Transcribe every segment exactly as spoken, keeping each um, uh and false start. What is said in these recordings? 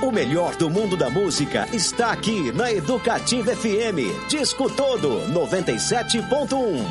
O melhor do mundo da música está aqui na Educativa F M. Disco Todo noventa e sete ponto um.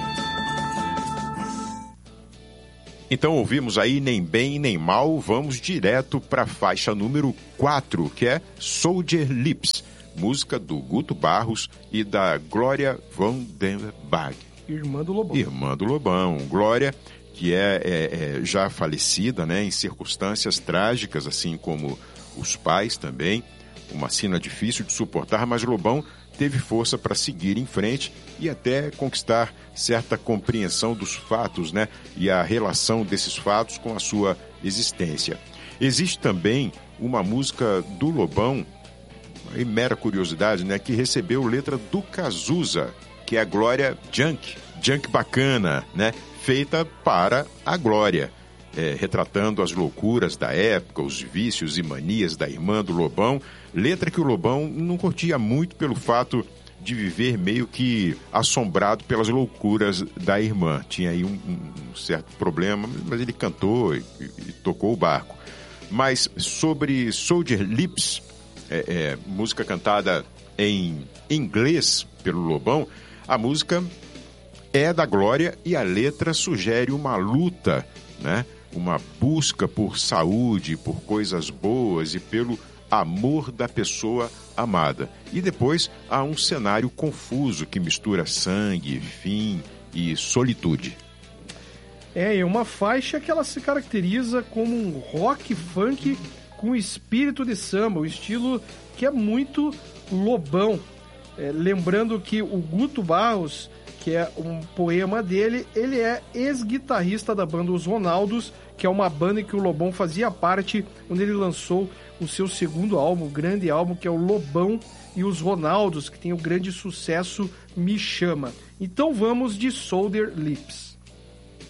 Então ouvimos aí Nem Bem Nem Mal, vamos direto para a faixa número quatro, que é Soldier Lips, música do Guto Barros e da Glória von den Berg. Irmã do Lobão. Irmã do Lobão. Glória, que é, é, é já falecida, né, em circunstâncias trágicas, assim como os pais também. Uma cena difícil de suportar, mas Lobão teve força para seguir em frente e até conquistar certa compreensão dos fatos, né, e a relação desses fatos com a sua existência. Existe também uma música do Lobão, e mera curiosidade, né, que recebeu letra do Cazuza, que é a Glória Junk, Junk Bacana, né, feita para a Glória, é, retratando as loucuras da época, os vícios e manias da irmã do Lobão, letra que o Lobão não curtia muito pelo fato de viver meio que assombrado pelas loucuras da irmã. Tinha aí um, um certo problema, mas ele cantou e, e tocou o barco. Mas sobre Soldier Lips, é, é, música cantada em inglês pelo Lobão, a música é da Glória e a letra sugere uma luta, né? Uma busca por saúde, por coisas boas e pelo amor da pessoa amada. E depois há um cenário confuso que mistura sangue, fim e solitude. É, é uma faixa que ela se caracteriza como um rock funk com espírito de samba, um estilo que é muito Lobão. É, lembrando que o Guto Barros, que é um poema dele, ele é ex-guitarrista da banda Os Ronaldos, que é uma banda que o Lobão fazia parte quando ele lançou o seu segundo álbum, o grande álbum, que é o Lobão e os Ronaldos, que tem o grande sucesso Me Chama. Então vamos de Soldier Lips.